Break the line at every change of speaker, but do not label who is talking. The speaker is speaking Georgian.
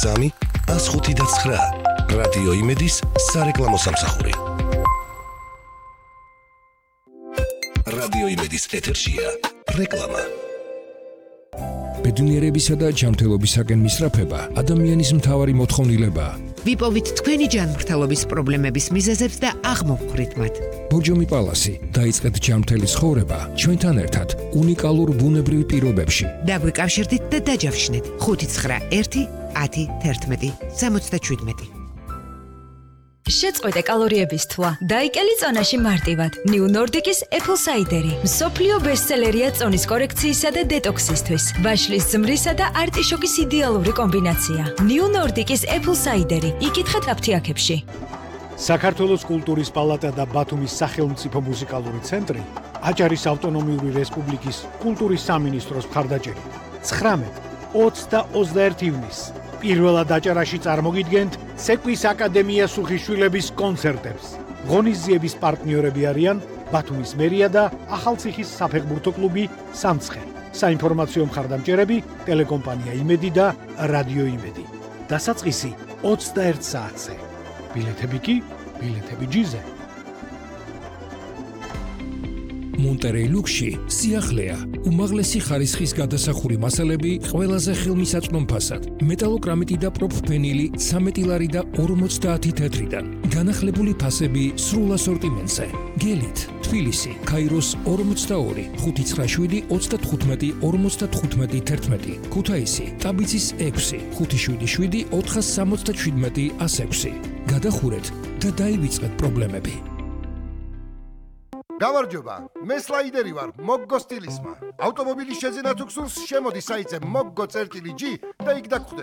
103 105 რადიო იმედის სარეკლამო სამსახური. რადიო იმედის ეთერშია რეკლამა.
ბედნიერებისა და ჯანმრთელობისაკენ მისწრაფება ადამიანის მთავარი მოთხოვნილებაა.
ვიპოვით თქვენი ჯანმრთელობის პრობლემების მიზეზებს და აღმოვხვრით მათ.
ბორჯომი პალასი დაიწყეთ ჯანმრთელი ცხოვრება ჩვენთან ერთად უნიკალურ ბუნებრივ პირობებში.
დაგვიკავშირდით და დაჯავშნეთ 591 10 11 77.
შეწყვეტე კალორიების თვა. დაიკელი წონაში მარტივად. New Nordic-ის Apple Cider-ი. მსოფლიო ბესტსელერია წონის კორექციისა და დეტოქსისთვის. ვაშლის ზმრისა და არტიშოკის იდეალური კომბინაცია. New Nordic-ის Apple Cider-ი. იკითხეთ აფთიაქებში.
საქართველოს კულტურის პალატა და ბათუმის სახელმწიფო მუსიკალური ცენტრი აჭარის ავტონომიური რესპუბლიკის კულტურის სამინისტროს მხარდაჭერით 19, 20 და 21 ივნისს პირველად აჭარაში წარმოგიდგენთ სეკვის აკადემია სუხიშვილების კონცერტებს. ღონისძიების პარტნიორები არიან ბათუმის მერია და ახალციხის საფეხბურთო კლუბი სამცხე. საინფორმაციო მხარდამჭერები ტელეკომპანია იმედი და რადიო იმედი. დასაწყისი 21 საათზე. ბილეთები კი ბილეთები ჯიზე.
მონტერეი ლუქსში სიახლეა. უმაღლესი ხარისხის გადასახური მასალები ყველაზე ხელმისაწვდომ ფასად. მეტალოკრამიტი და პროფფენილი 13 ლარი და 50 თეთრიდან. განახლებული ფასები სრულ ასორტიმენტზე. გელით, თბილისი, ქაიროს 42, 597 35 55 11, ქუთაისი, ტაბიცის 6, 577 467 106. გადახურეთ და დაივიწყეთ პრობლემები.
გამარჯობა, მე სლაიდერი ვარ, მოგგო სტილისმა. ავტომობილის შეძენა თუ გსურს, შემოდი საიტზე moggo.g და იქ დაგხვდე.